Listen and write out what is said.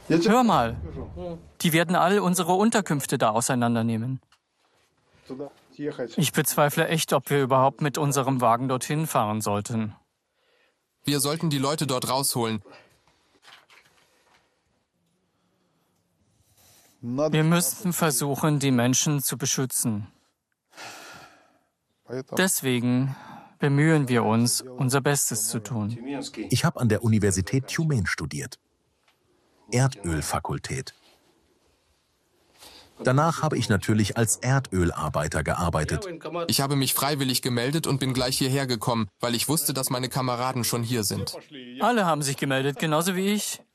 Hör mal, die werden all unsere Unterkünfte da auseinandernehmen. Ich bezweifle echt, ob wir überhaupt mit unserem Wagen dorthin fahren sollten. Wir sollten die Leute dort rausholen. Wir müssten versuchen, die Menschen zu beschützen. Deswegen bemühen wir uns, unser Bestes zu tun. Ich habe an der Universität Tjumen studiert. Erdölfakultät. Danach habe ich natürlich als Erdölarbeiter gearbeitet. Ich habe mich freiwillig gemeldet und bin gleich hierher gekommen, weil ich wusste, dass meine Kameraden schon hier sind. Alle haben sich gemeldet, genauso wie ich.